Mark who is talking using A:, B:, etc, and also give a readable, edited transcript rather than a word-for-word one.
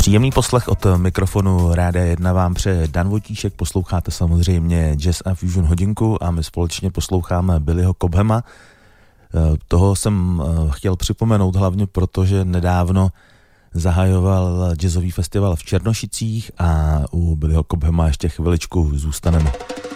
A: Příjemný poslech od mikrofonu Rádia 1 vám přeje Dan Votíšek, posloucháte samozřejmě Jazz a Fusion hodinku a my společně posloucháme Billyho Cobhama. Toho jsem chtěl připomenout hlavně proto, že nedávno zahajoval jazzový festival v Černošicích a u Billyho Cobhama ještě chviličku zůstaneme.